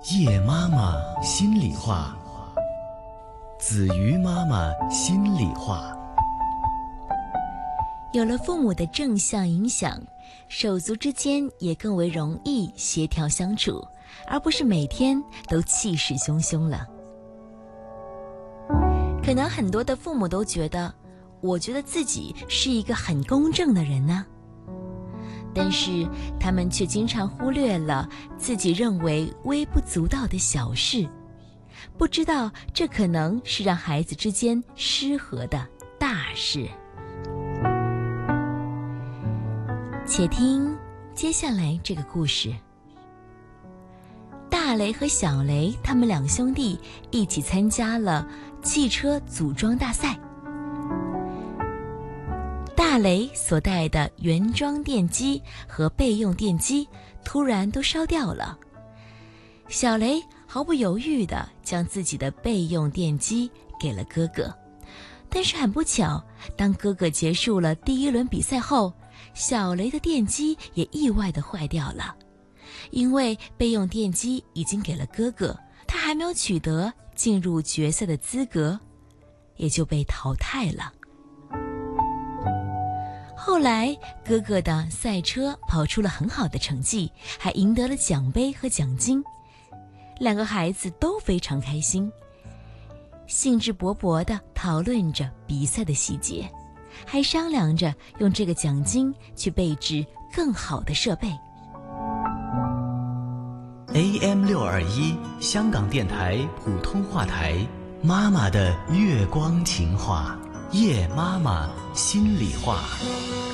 叶妈妈心里话，子瑜妈妈心里话。 有了父母的正向影响，手足之间也更为容易协调相处，而不是每天都气势汹汹了。可能很多的父母都觉得，我觉得自己是一个很公正的人呢，但是他们却经常忽略了自己认为微不足道的小事，不知道这可能是让孩子之间失和的大事。且听接下来这个故事。大雷和小雷他们两兄弟一起参加了汽车组装大赛。大雷所带的原装电机和备用电机突然都烧掉了，小雷毫不犹豫地将自己的备用电机给了哥哥。但是很不巧，当哥哥结束了第一轮比赛后，小雷的电机也意外地坏掉了。因为备用电机已经给了哥哥，他还没有取得进入决赛的资格，也就被淘汰了。后来哥哥的赛车跑出了很好的成绩，还赢得了奖杯和奖金，两个孩子都非常开心，兴致勃勃地讨论着比赛的细节，还商量着用这个奖金去备置更好的设备。 AM621香港电台普通话台，妈妈的月光情话，叶妈妈心里话。